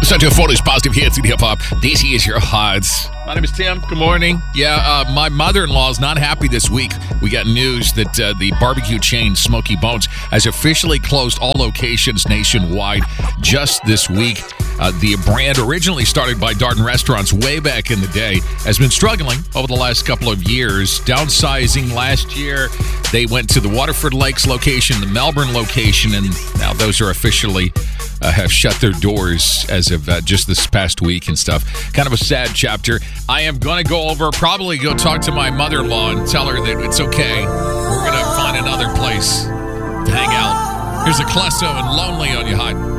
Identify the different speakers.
Speaker 1: Such a photos positive hits in hip hop. This is your odds. My name is Tim. Good morning. Yeah, my mother-in-law is not happy this week. We got news that the barbecue chain Smoky Bones has officially closed all locations nationwide just this week. The brand, originally started by Darden Restaurants way back in the day, has been struggling over the last couple of years. Downsizing last year, they went to the Waterford Lakes location, the Melbourne location, and now those are officially have shut their doors as of just this past week and stuff. Kind of a sad chapter. I am going to probably go talk to my mother-in-law and tell her that it's okay. We're going to find another place to hang out. Here's a Clesto and Lonely on your hot.